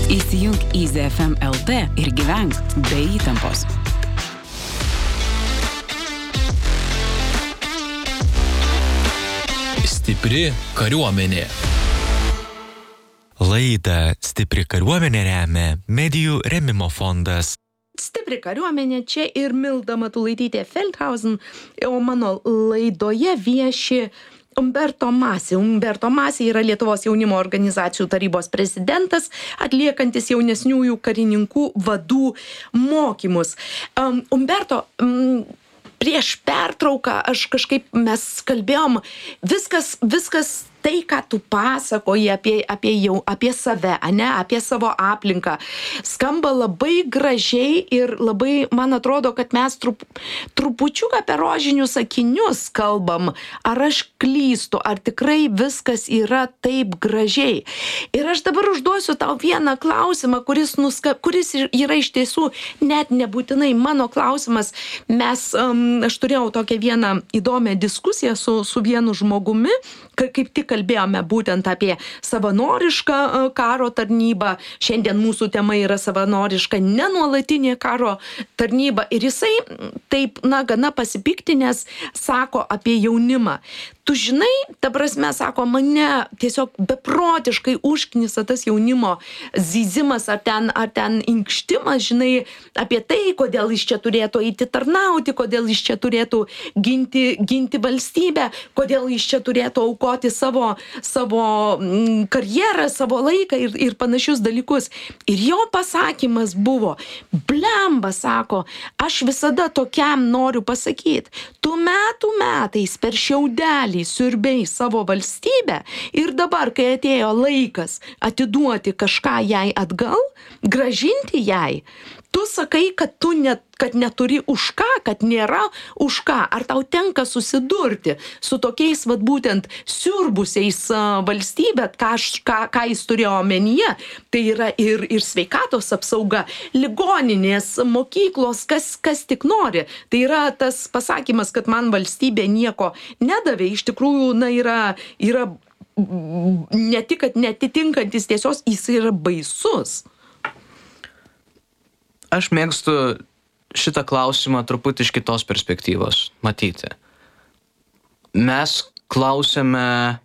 Įsijunk Easy FM LT ir gyvenk be įtampos. Stipri kariuomenė. Laidą Stipri kariuomenė remia Medijų rėmimo fondas. Stipri kariuomenė, čia ir Milda Matulaitytė Feldhausen, o mano laidoje vieši Umberto Masi. Umberto Masi yra Lietuvos jaunimo organizacijų tarybos prezidentas, atliekantis jaunesniųjų karininkų vadų mokymus. Umberto, prieš pertrauką mes kalbėjom, viskas tai, ką tu pasakoji apie save, apie savo aplinką, skamba labai gražiai ir labai, man atrodo, kad mes trupučiuką per rožinius akinius kalbam. Ar aš klystu, ar tikrai viskas yra taip gražiai? Ir aš dabar užduosiu tau vieną klausimą, kuris yra iš tiesų net nebūtinai mano klausimas. Aš turėjau tokią vieną įdomią diskusiją su vienu žmogumi, kaip tik kalbėjome būtent apie savanorišką karo tarnybą. Šiandien mūsų tema yra savanoriška nenuolatinė karo tarnyba. Ir jisai taip, gana pasipiktinęs sako apie jaunimą. Tu žinai, ta prasme, sako, mane tiesiog beprotiškai užknisa tas jaunimo zyzimas ar ten inkštimas, žinai, apie tai, kodėl jis čia turėtų eiti tarnauti, kodėl jis čia turėtų ginti valstybę, kodėl jis čia turėtų aukoti savo karjerą, savo laiką ir panašius dalykus. Ir jo pasakymas buvo, blemba, sako, aš visada tokiam noriu pasakyti, tu metais per šiaudelį siurbei savo valstybę ir dabar, kai atėjo laikas atiduoti kažką jai atgal, grąžinti jai, tu sakai, kad neturi už ką, kad nėra už ką. Ar tau tenka susidurti su tokiais, būtent, siurbusiais valstybę, ką jis turėjo omenyje? Tai yra ir sveikatos apsauga, ligoninės, mokyklos, kas tik nori. Tai yra tas pasakymas, kad man valstybė nieko nedavė, iš tikrųjų, yra ne tik, kad netitinkantis tiesos, jis yra baisus. Aš mėgstu šitą klausimą truputį iš kitos perspektyvos matyti. Mes klausėme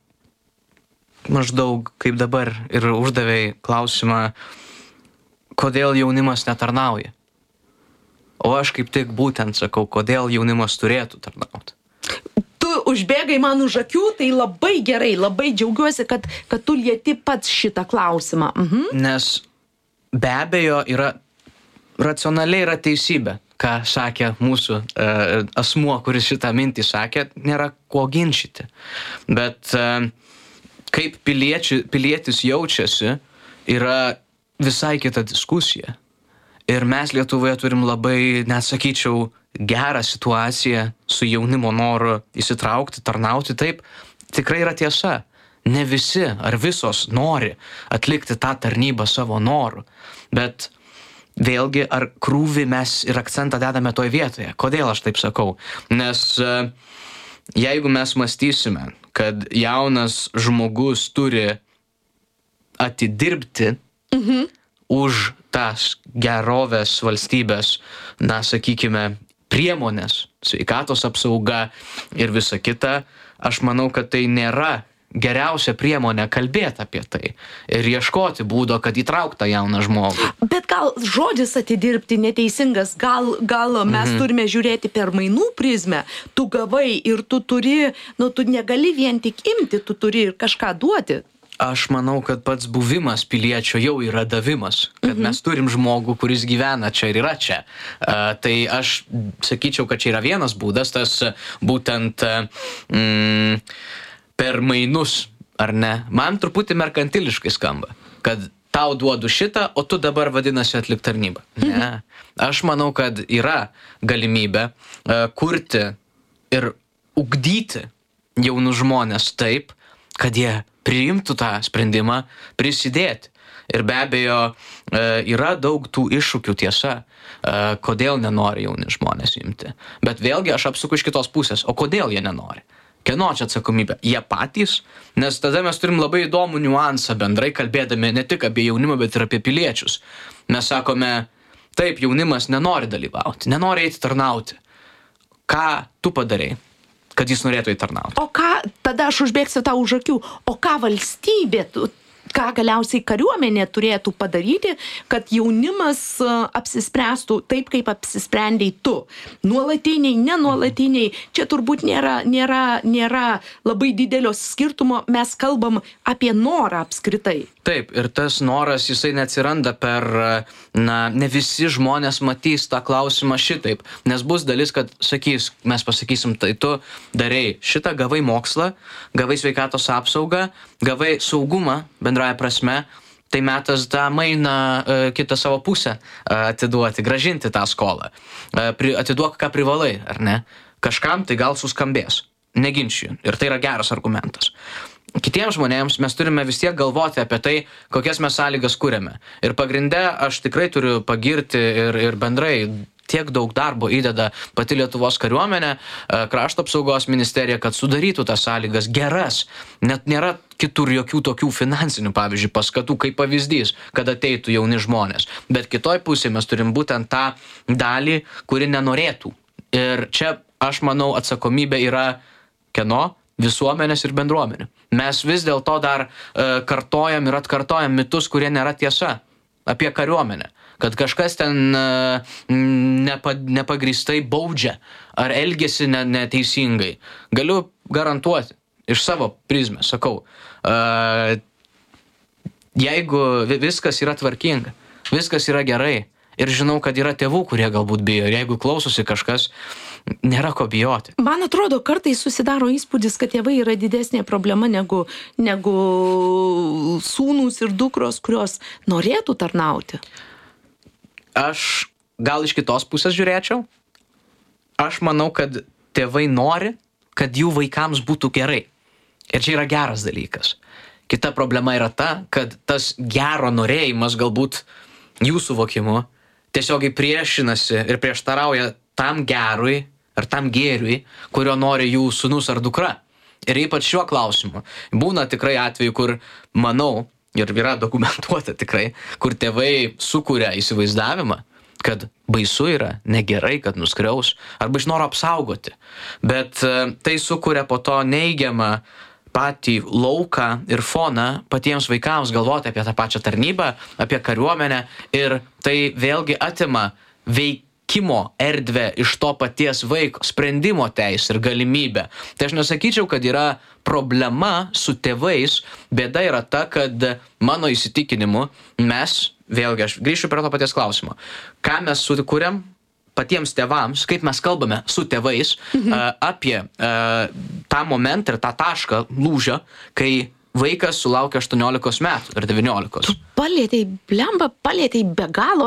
maždaug kaip dabar ir uždavėjai klausimą, kodėl jaunimas netarnauja. O aš kaip tik būtent sakau, kodėl jaunimas turėtų tarnauti. Tu užbėgai man už akių, tai labai gerai, labai džiaugiuosi, kad tu lieti pats šitą klausimą. Nes be abejo racionaliai yra teisybė, ką sakė mūsų asmuo, kuris šitą mintį sakė, nėra ko ginčyti. Bet kaip pilietis jaučiasi, yra visai kita diskusija. Ir mes Lietuvoje turim labai, nesakyčiau, gerą situaciją su jaunimo noru įsitraukti, tarnauti. Taip, tikrai yra tiesa. Ne visi ar visos nori atlikti tą tarnybą savo noru. Bet vėlgi, ar krūvį mes ir akcentą dedame toj vietoje? Kodėl aš taip sakau? Nes jeigu mes mąstysime, kad jaunas žmogus turi atidirbti už tas gerovės valstybės, sakykime, priemonės, sveikatos apsauga ir visa kita, aš manau, kad tai nėra geriausia priemonė kalbėti apie tai ir ieškoti būdo, kad įtraukta jauną žmogų. Bet gal žodis atidirbti neteisingas, gal mes turime žiūrėti per mainų prizmę. Tu gavai ir tu turi, tu negali vien tik imti, tu turi ir kažką duoti. Aš manau, kad pats buvimas piliečio jau yra davimas, kad mes turim žmogų, kuris gyvena čia ir yra čia. Tai aš sakyčiau, kad čia yra vienas būdas, tas būtent per mainus, ar ne? Man truputį merkantiliškai skamba, kad tau duodu šitą, o tu dabar vadinasi atlik tarnybą. Ne. Aš manau, kad yra galimybė kurti ir ugdyti jaunus žmonės taip, kad jie priimtų tą sprendimą prisidėti. Ir be abejo, yra daug tų iššūkių, tiesa, kodėl nenori jauni žmonės imti. Bet vėlgi aš apsuku iš kitos pusės, o kodėl jie nenori? Kieno čia atsakomybė? Jie patys? Nes tada mes turim labai įdomų niuansą bendrai kalbėdami ne tik apie jaunimą, bet ir apie piliečius. Mes sakome, taip, jaunimas nenori dalyvauti, nenori eiti tarnauti. Ką tu padarei, kad jis norėtų eiti tarnauti? O ką, tada aš užbėgsiu tau už akių, o ką valstybė, ką galiausiai kariuomenė turėtų padaryti, kad jaunimas apsispręstų taip, kaip apsisprendei tu. Nuolatiniai, nenuolatiniai, čia turbūt nėra labai didelio skirtumo, mes kalbam apie norą apskritai. Taip, ir tas noras, jisai neatsiranda per, ne visi žmonės matys tą klausimą šitaip, nes bus dalis, kad sakys, mes pasakysim, tai tu darei šitą, gavai mokslą, gavai sveikatos apsaugą, gavai saugumą, bendraja prasme, tai metas tą mainą kitą savo pusę atiduoti, grąžinti tą skolą. Atiduok, ką privalai, ar ne? Kažkam tai gal suskambės, neginčiju, ir tai yra geras argumentas. Kitiems žmonėms mes turime vis tiek galvoti apie tai, kokias mes sąlygas kuriame. Ir pagrinde aš tikrai turiu pagirti ir bendrai tiek daug darbo įdeda pati Lietuvos kariuomenė, krašto apsaugos ministerija, kad sudarytų tas sąlygas geras. Net nėra kitur jokių tokių finansinių, pavyzdžiui, paskatų kaip pavyzdys, kad ateitų jauni žmonės. Bet kitoj pusėje mes turim būtent tą dalį, kuri nenorėtų. Ir čia, aš manau, atsakomybė yra kieno? Visuomenės ir bendruomenių. Mes vis dėlto dar kartojam ir atkartojam mitus, kurie nėra tiesa apie kariuomenę. Kad kažkas ten nepagrįstai baudžia ar elgiasi neteisingai. Galiu garantuoti iš savo prizmės, sakau, jeigu viskas yra tvarkinga, viskas yra gerai ir žinau, kad yra tėvų, kurie galbūt bijo ir jeigu klausosi kažkas, nėra ko bijoti. Man atrodo, kartais susidaro įspūdis, kad tėvai yra didesnė problema negu sūnūs ir dukros, kurios norėtų tarnauti. Aš gal iš kitos pusės žiūrėčiau. Aš manau, kad tėvai nori, kad jų vaikams būtų gerai. Ir čia yra geras dalykas. Kita problema yra ta, kad tas gero norėjimas galbūt jų suvokimu tiesiogiai priešinasi ir prieštarauja tam gerui ar tam gėriui, kurio nori jų sūnus ar dukra. Ir ypač šiuo klausimu. Būna tikrai atveju, kur manau, ir yra dokumentuota tikrai, kur tėvai sukuria įsivaizdavimą, kad baisu yra, negerai, kad nuskriaus, arba iš noro apsaugoti. Bet tai sukuria po to neigiamą patį lauką ir foną patiems vaikams galvoti apie tą pačią tarnybą, apie kariuomenę ir tai vėlgi atima veikimo erdvę iš to paties vaiko, sprendimo teisę ir galimybę. Tai aš nesakyčiau, kad yra problema su tėvais, bėda yra ta, kad mano įsitikinimu mes, vėlgi aš grįšiu prie to paties klausimo, ką mes sukuriam patiems tėvams, kaip mes kalbame su tėvais apie tą momentą ir tą tašką lūžio, kai vaikas sulaukia 18 metų ir 19. Tu palietei be galo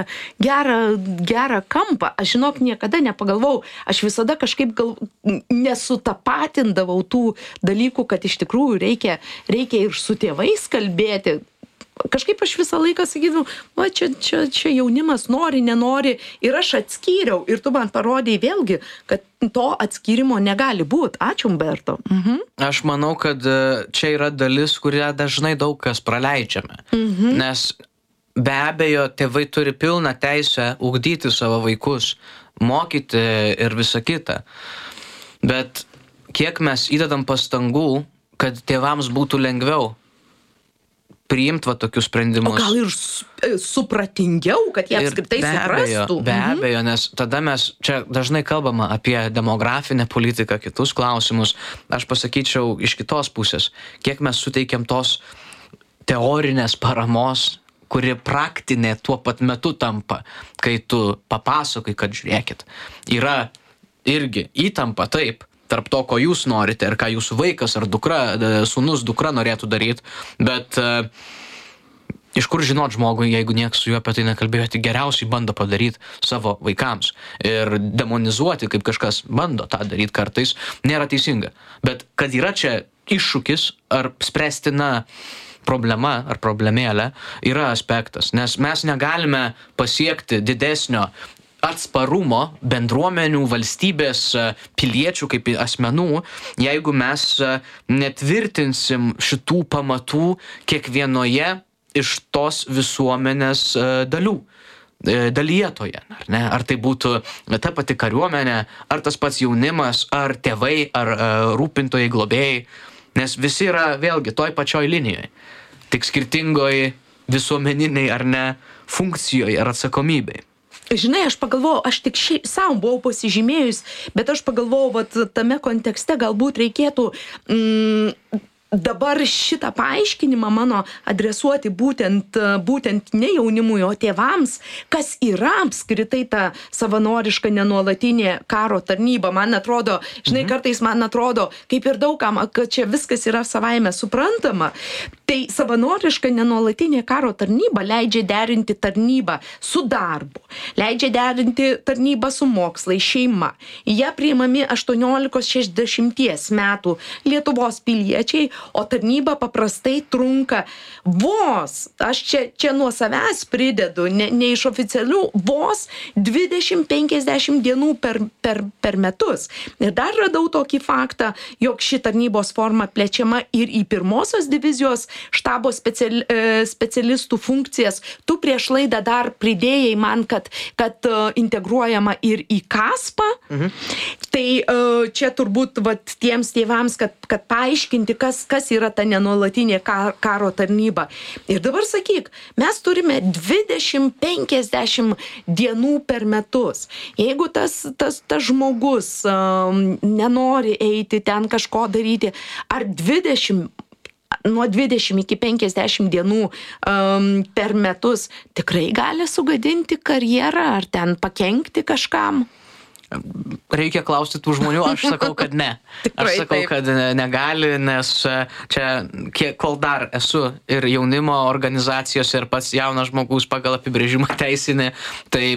gerą kampą. Aš žinok, niekada nepagalvojau, aš visada kažkaip nesutapatindavau tų dalykų, kad iš tikrųjų reikia ir su tėvais kalbėti. Kažkaip aš visą laiką sakydavau, va čia jaunimas nori, nenori ir aš atskyriau ir tu man parodėjai vėlgi, kad to atskyrimo negali būti. Ačiū, Umberto. Aš manau, kad čia yra dalis, kurią dažnai daug kas praleidžiame, nes be abejo tėvai turi pilną teisę ugdyti savo vaikus, mokyti ir visą kitą, bet kiek mes įdedam pastangų, kad tėvams būtų lengviau priimti va tokius sprendimus. O gal ir supratingiau, kad jie apskritai suprastų. Be abejo, nes tada mes čia dažnai kalbama apie demografinę politiką, kitus klausimus. Aš pasakyčiau iš kitos pusės, kiek mes suteikiam tos teorinės paramos, kuri praktinė tuo pat metu tampa, kai tu papasakai, kad žiūrėkit, yra irgi įtampa taip, tarp to, ko jūs norite ir ką jūsų vaikas ar dukra, sūnus, dukra norėtų daryti, bet iš kur žinot žmogui, jeigu nieks su juo apie tai nekalbėjo, tai geriausiai bando padaryti savo vaikams ir demonizuoti, kaip kažkas bando tą daryti kartais, nėra teisinga. Bet kad yra čia iššūkis ar spręstina problema ar problemėlė, yra aspektas, nes mes negalime pasiekti didesnio atsparumo bendruomenių, valstybės, piliečių kaip asmenų, jeigu mes netvirtinsim šitų pamatų kiekvienoje iš tos visuomenės dalyje toje, ar ne? Ar tai būtų ta pati kariuomenė, ar tas pats jaunimas, ar tėvai, ar rūpintojai, globėjai, nes visi yra vėlgi toj pačioj linijoje, tik skirtingoj visuomeniniai ar ne funkcijoje ar atsakomybei. Žinai, aš pagalvojau, aš tik savo buvau pasižymėjus, bet aš pagalvojau, vat tame kontekste galbūt reikėtų dabar šitą paaiškinimą mano adresuoti būtent ne jaunimui, o tėvams, kas yra apskritai ta savanoriška nenuolatinė karo tarnyba. Man atrodo, žinai, kartais man atrodo, kaip ir daugam, kad čia viskas yra savaime suprantama. Tai savanoriška nenuolatinė karo tarnyba leidžia derinti tarnybą su darbu, leidžia derinti tarnybą su mokslais, šeima. Jie priimami 18-60 metų Lietuvos piliečiai, o tarnyba paprastai trunka vos, aš čia nuo savęs pridedu, ne iš oficialių, vos 20-50 dienų per metus. Ir dar radau tokį faktą, jog ši tarnybos forma plečiama ir į pirmosios divizijos štabo specialistų funkcijas. Tu prieš laidą dar pridėjai man, kad integruojama ir į KASPą. Tai čia turbūt tiems tėvams, kad paaiškinti, kas yra ta nenuolatinė karo tarnyba. Ir dabar sakyk, mes turime 20-50 dienų per metus. Jeigu tas žmogus nenori eiti ten kažko daryti, ar nuo 20 iki 50 dienų per metus tikrai gali sugadinti karjerą, ar ten pakenkti kažkam? Reikia klausti tų žmonių, aš sakau, kad ne. Aš sakau, kad negali, nes čia, kol dar esu ir jaunimo organizacijos, ir pats jaunas žmogus pagal apibrėžimą teisinį, tai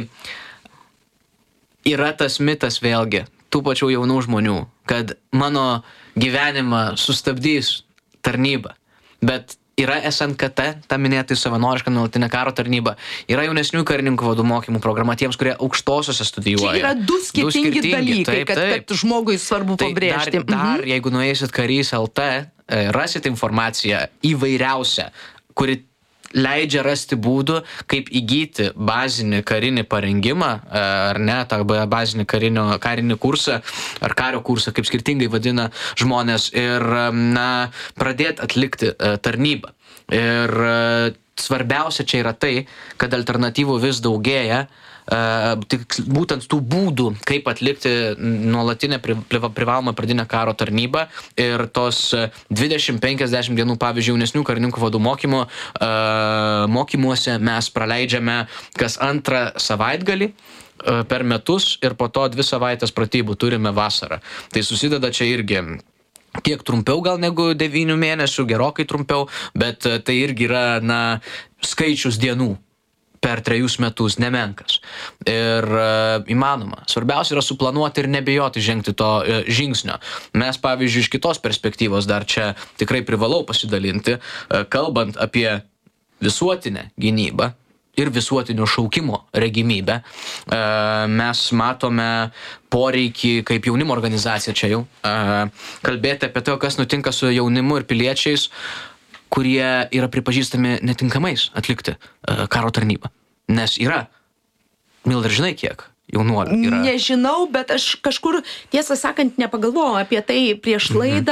yra tas mitas vėlgi, tų pačių jaunų žmonių, kad mano gyvenimą sustabdys tarnyba. Bet yra SNKT, ta minėtai savanoriška nuolatinė karo tarnyba, yra jaunesnių karininkų vadų mokymų programa tiems, kurie aukštosiose studijuoja. Čia yra du skirtingi dalykai, kad žmogui svarbu pabrėžti. Dar jeigu nueisit karys LT, rasit informaciją įvairiausią, kuri leidžia rasti būdų, kaip įgyti bazinį karinį parengimą, ar ne, tą bazinį karinį kursą, ar kario kursą, kaip skirtingai vadina žmonės, ir pradėti atlikti tarnybą. Ir svarbiausia čia yra tai, kad alternatyvų vis daugėja, būtent tų būdų, kaip atlikti nuolatinę privalomą pradinę karo tarnybą, ir tos 20-50 dienų, pavyzdžiui, jaunesnių karininkų vadų mokymuose mes praleidžiame kas antrą savaitgalį per metus, ir po to 2 savaitės pratybų turime vasarą. Tai susideda čia irgi kiek trumpiau gal negu 9 mėnesių, gerokai trumpiau, bet tai irgi yra, skaičius dienų per 3 metus nemenkas. Ir įmanoma. Svarbiausia yra suplanuoti ir nebijoti žengti to žingsnio. Mes, pavyzdžiui, iš kitos perspektyvos dar čia tikrai privalau pasidalinti, kalbant apie visuotinę gynybą ir visuotinio šaukimo regimybę. Mes matome poreikį, kaip jaunimo organizacija čia jau, kalbėti apie tai, kas nutinka su jaunimu ir piliečiais, kurie yra pripažįstami netinkamais atlikti karo tarnybą. Nes yra, Milda, žinai kiek jaunuolių yra? Nežinau, bet aš kažkur, tiesą sakant, nepagalvojau apie tai prieš laidą.